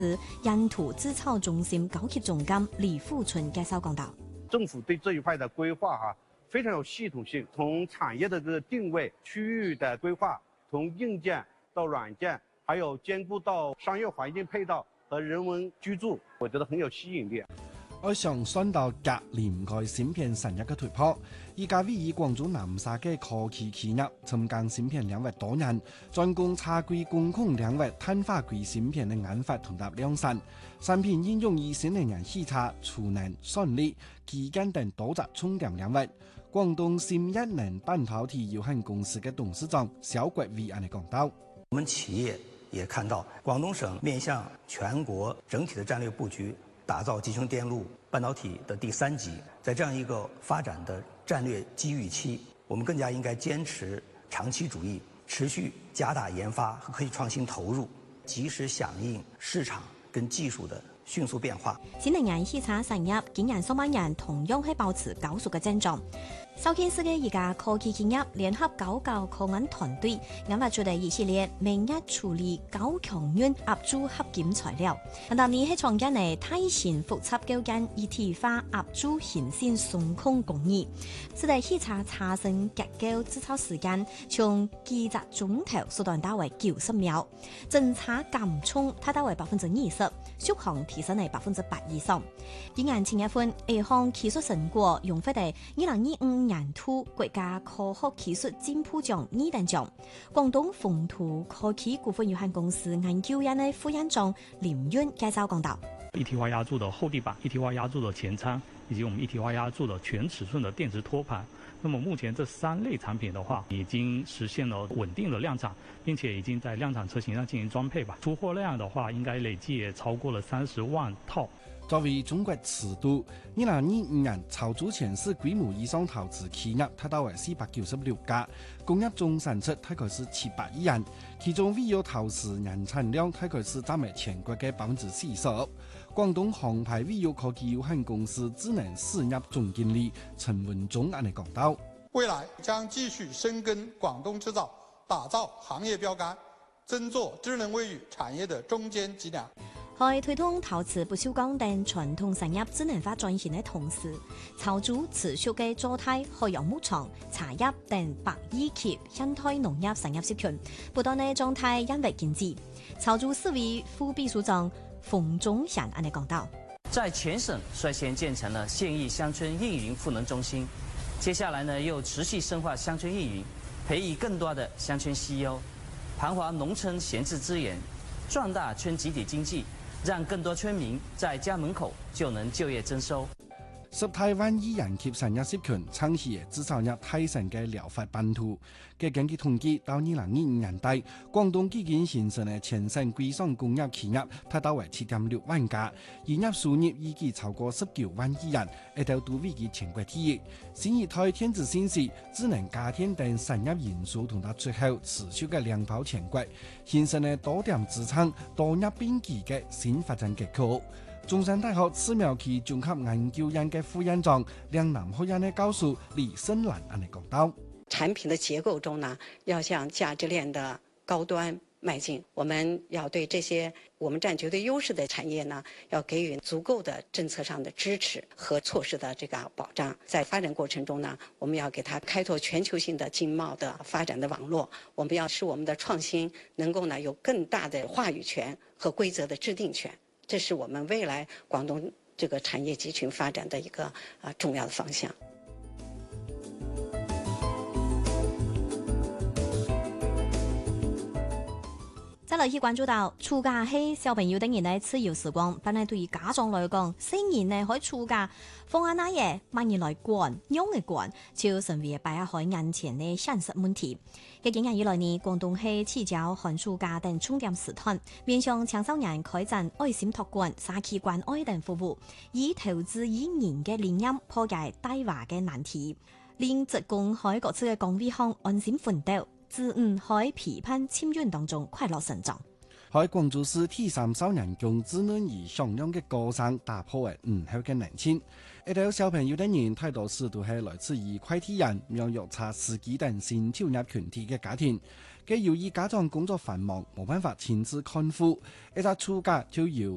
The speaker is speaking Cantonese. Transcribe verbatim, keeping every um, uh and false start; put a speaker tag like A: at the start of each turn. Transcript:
A: 印圖織草中心高級總監李富春介紹講到，
B: 政府對這一塊的規劃哈、啊、非常有系統性，從產業的這個定位、區域的規劃，從硬件到軟件，還有兼顧到商業環境配套和人文居住，我覺得很有吸引力。
C: 我上算到隔連蓋芯片產業嘅突破，依家位於廣州南沙嘅科技企業，深耕芯片領域多年，專攻差軌工控領域碳化硅芯片嘅研發同埋量產，產品應用於新能源汽車、儲能、算力、基建等多隻重點領域。廣東芯一能半導體有限公司嘅董事長肖國偉安尼講到：
D: 我們企業也看到廣東省面向全國整體的戰略佈局，打造集成電路半導體的第三級，在這樣一個發展的戰略機遇期，我們更加應該堅持長期主義，持續加大研發和科技創新投入，及時響應市場跟技術的迅速變化。
A: 新能源汽車產業今年上半年同樣係保持高速嘅增長。首件事嘅一家科技企業聯合高教科研團隊研發出嚟一系列免疫處理高強韌壓鑄合金材料，但呢係創建嘅大型複雜構件一體化壓鑄顯線送控工藝，使得汽車產生結構製造時間從幾個鐘頭縮短到為九十秒，整車減重達到為百分之二十，續航提升係百分之百以上。今年前一份呢項技術成果用喺第二零二五年度國家科學技術進步獎二等獎，廣東豐圖科技股份有限公司研究院的副院長林淵介紹講到：
E: 一體化壓鑄的後地板、一體化壓鑄的前艙，以及我們一體化壓鑄的全尺寸的電子托盤。那麼目前這三類產品的話，已經實現了穩定的量產，並且已經在量產車型上進行裝配吧。出貨量的話，應該累計也超過了三十萬套。
C: 作為中國尺度，二零二五年籌組全市規模以上投資企業達到為四百九十六家，工業總產出大概是七百億元，其中未有投資年產量大概是佔咗全國嘅百分之四十。廣東航牌未有科技有限公司智能事業總經理陳文忠安尼講到：
F: 未來將繼續深耕廣東製造，打造行業標杆，爭做智能衛浴產業的中堅脊梁。
A: 在推動陶瓷不鏽鋼等傳統產業智能化轉型的同時，籌組持續嘅做態海洋牧場、茶葉等百億級現代農業產業集團，不斷嘅狀態引為建議。籌組市委副秘書長馮忠祥安尼講到：
G: 在全省率先建成了縣域鄉村運營賦能中心，接下來呢又持續深化鄉村運營，培育更多的鄉村 C E O， 盤活農村閒置資源，壯大村集體經濟，讓更多村民在家門口就能就業增收。
C: 十台灣依人及產業集團倡議嘅製造業提升嘅療法版圖。嘅根據統計，到二零二五年底，廣東已經形成嘅全省規上工業企業達到為七點六萬家，營業收入已經超過十九萬億元，一度都位居全國第一。新一代電子信息、智能家電等產業元素同埋出口持續嘅領跑全國，形成嘅多點資產、多業並舉嘅新發展結構。中山大學寺廟區綜合研究院嘅副院長嶺南學院嘅教授李勝蘭安尼講到：
H: 產品的結構中呢，要向價值鏈的高端邁進。我們要對這些我們佔絕對優勢的產業呢，要給予足夠的政策上的支持和措施的這個保障。在發展過程中呢，我們要給它開拓全球性的經貿的發展的網絡。我們要使我們的創新能夠呢有更大的話語權和規則的制定權。這是我們未來廣東這個產業集群發展的一個啊重要的方向。
A: 再來去關注到，暑假係小朋友等人嘅自由時光，但係對於家長來講，雖然呢可以暑假放下那嘢，萬人來管，用嘅管，就成為擺喺海眼前嘅現實問題。嘅幾年以來呢，廣東係聚焦寒暑假等重點時段，面向青少年開展愛心託管、社區關愛等服務，以投資以人嘅理念破解大話嘅難題，令職工喺各處嘅崗位上安心奮鬥。自五喺批判簽運當中快樂成長。
C: 喺廣州市第三少年宮智能而上揚嘅歌聲打破嘅唔好嘅年輕，一到小朋友的人太多時都係來自於快遞人、養育茶司機等新就業群體嘅家庭。嘅由於家長工作繁忙，冇辦法親自看護，一到暑假就要